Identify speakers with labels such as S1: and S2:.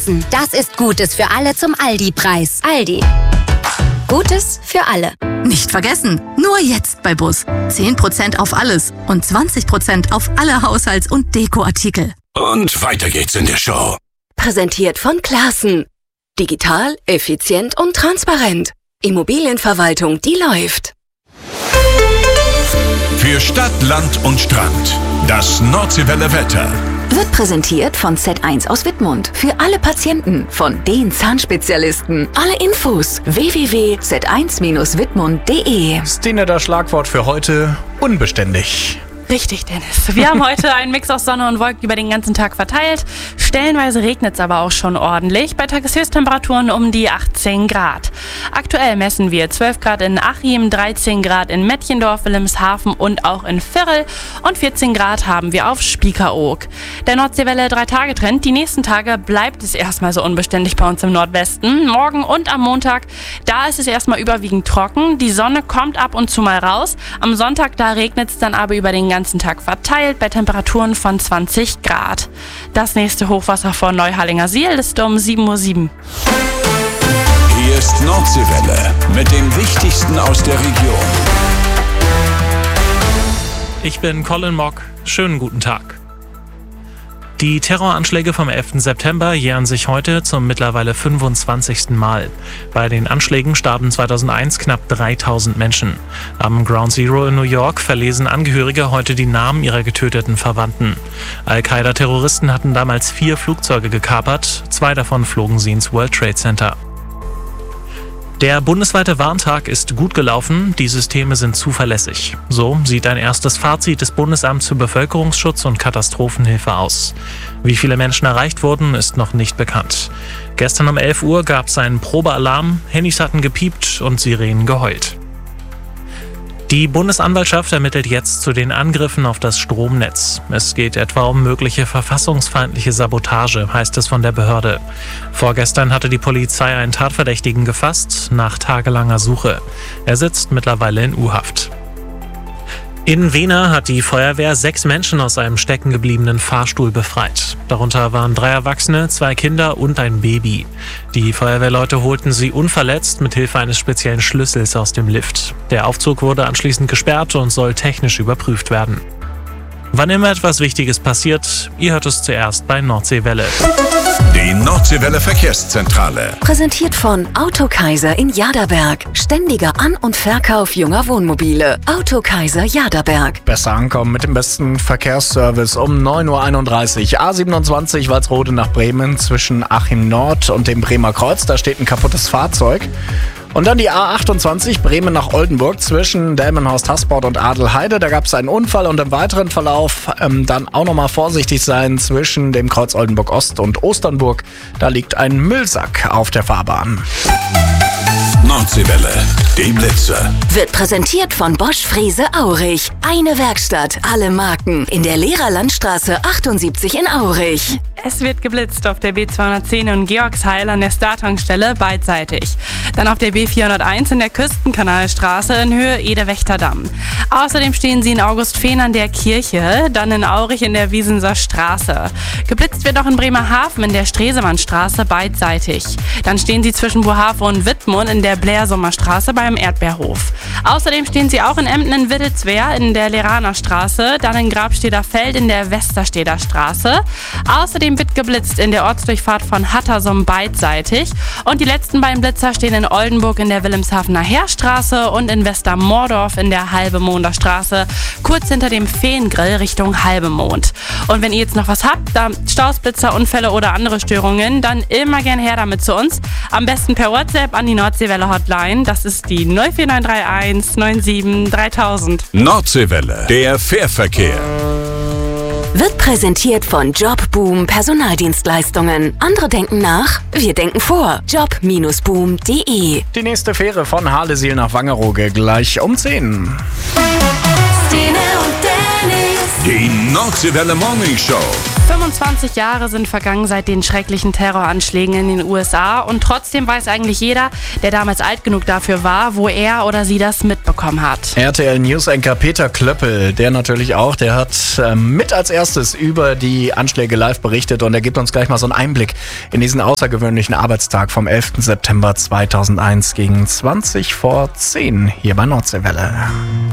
S1: vergessen. Das ist Gutes für alle zum Aldi-Preis. Aldi. Gutes für alle.
S2: Nicht vergessen, nur jetzt bei Bus. 10% auf alles und 20% auf alle Haushalts- und Dekoartikel.
S3: Und weiter geht's in der Show.
S4: Präsentiert von Classen. Digital, effizient und transparent. Immobilienverwaltung, die läuft.
S3: Für Stadt, Land und Strand. Das Nordseewelle Wetter.
S5: Wird präsentiert von Z1 aus Wittmund. Für alle Patienten, von den Zahnspezialisten. Alle Infos www.z1-wittmund.de.
S6: Stine, das Schlagwort für heute: unbeständig.
S7: Richtig, Dennis. Wir haben heute einen Mix aus Sonne und Wolken über den ganzen Tag verteilt. Stellenweise regnet es aber auch schon ordentlich. Bei Tageshöchsttemperaturen um die 18 Grad. Aktuell messen wir 12 Grad in Achim, 13 Grad in Mettjendorf, Wilhelmshaven und auch in Virrel. Und 14 Grad haben wir auf Spiekeroog. Der Nordseewelle 3-Tage-Trend. Die nächsten Tage bleibt es erstmal so unbeständig bei uns im Nordwesten. Morgen und am Montag, da ist es erstmal überwiegend trocken. Die Sonne kommt ab und zu mal raus. Am Sonntag, da regnet es dann aber über den ganzen Tag verteilt bei Temperaturen von 20 Grad. Das nächste Hochwasser vor Neuhallinger-Siel ist um 7:07 Uhr.
S3: Hier ist Nordseewelle mit dem Wichtigsten aus der Region.
S8: Ich bin Colin Mock. Schönen guten Tag. Die Terroranschläge vom 11. September jähren sich heute zum mittlerweile 25. Mal. Bei den Anschlägen starben 2001 knapp 3000 Menschen. Am Ground Zero in New York verlesen Angehörige heute die Namen ihrer getöteten Verwandten. Al-Qaida-Terroristen hatten damals 4 Flugzeuge gekapert, 2 davon flogen sie ins World Trade Center. Der bundesweite Warntag ist gut gelaufen, die Systeme sind zuverlässig. So sieht ein erstes Fazit des Bundesamts für Bevölkerungsschutz und Katastrophenhilfe aus. Wie viele Menschen erreicht wurden, ist noch nicht bekannt. Gestern um 11 Uhr gab es einen Probealarm, Handys hatten gepiept und Sirenen geheult. Die Bundesanwaltschaft ermittelt jetzt zu den Angriffen auf das Stromnetz. Es geht etwa um mögliche verfassungsfeindliche Sabotage, heißt es von der Behörde. Vorgestern hatte die Polizei einen Tatverdächtigen gefasst, nach tagelanger Suche. Er sitzt mittlerweile in U-Haft. In Wehner hat die Feuerwehr 6 Menschen aus einem steckengebliebenen Fahrstuhl befreit. Darunter waren 3 Erwachsene, 2 Kinder und ein Baby. Die Feuerwehrleute holten sie unverletzt mit Hilfe eines speziellen Schlüssels aus dem Lift. Der Aufzug wurde anschließend gesperrt und soll technisch überprüft werden. Wann immer etwas Wichtiges passiert, ihr hört es zuerst bei Nordseewelle.
S3: Die Nordseewelle Verkehrszentrale.
S5: Präsentiert von Autokaiser in Jaderberg. Ständiger An- und Verkauf junger Wohnmobile. Autokaiser Jaderberg.
S6: Besser ankommen mit dem besten Verkehrsservice um 9:31 Uhr. A27 Walsrode nach Bremen zwischen Achim Nord und dem Bremer Kreuz. Da steht ein kaputtes Fahrzeug. Und dann die A28 Bremen nach Oldenburg zwischen Delmenhorst-Hasborn und Adelheide. Da gab es einen Unfall und im weiteren Verlauf dann auch nochmal vorsichtig sein zwischen dem Kreuz Oldenburg Ost und Osternburg. Da liegt ein Müllsack auf der Fahrbahn.
S3: Nordseewelle, die Blitze.
S5: Wird präsentiert von Bosch Frese Aurich. Eine Werkstatt, alle Marken. In der Lehrerlandstraße 78 in Aurich.
S7: Es wird geblitzt auf der B210 in Georgsheil an der Startankstelle beidseitig. Dann auf der B401 in der Küstenkanalstraße in Höhe Ede-Wächterdamm. Außerdem stehen sie in Augustfehn an der Kirche, dann in Aurich in der Wiesenser Straße. Geblitzt wird auch in Bremerhaven in der Stresemannstraße beidseitig. Dann stehen sie zwischen Bohave und Wittmund in der Blairsommerstraße beim Erdbeerhof. Außerdem stehen sie auch in Emden in Wittelswehr in der Leraner Straße, dann in Grabsteder Feld in der Westersteder Straße. Außerdem wird geblitzt in der Ortsdurchfahrt von Hattersum beidseitig. Und die letzten beiden Blitzer stehen in Oldenburg in der Wilhelmshavener Heerstraße und in Westermordorf in der Halbemonder Straße, kurz hinter dem Feengrill Richtung Halbemond. Und wenn ihr jetzt noch was habt, da Staus, Blitzer, Unfälle oder andere Störungen, dann immer gern her damit zu uns. Am besten per WhatsApp an die Nordseewelle Hotline. Das ist die 04931 97 3000.
S3: Nordseewelle, der Fährverkehr.
S5: Wird präsentiert von Jobboom Personaldienstleistungen. Andere denken nach, wir denken vor. Job-boom.de.
S6: Die nächste Fähre von Harlesiel nach Wangerooge gleich um 10.
S4: Stine und Dennis.
S3: Die Nordseewelle Morning Show.
S7: 25 Jahre sind vergangen seit den schrecklichen Terroranschlägen in den USA und trotzdem weiß eigentlich jeder, der damals alt genug dafür war, wo er oder sie das mitbekommen hat.
S6: RTL News-Anchor Peter Klöppel, der natürlich auch, der hat mit als erstes über die Anschläge live berichtet und er gibt uns gleich mal so einen Einblick in diesen außergewöhnlichen Arbeitstag vom 11. September 2001 gegen 20 vor 10 hier bei Nordseewelle.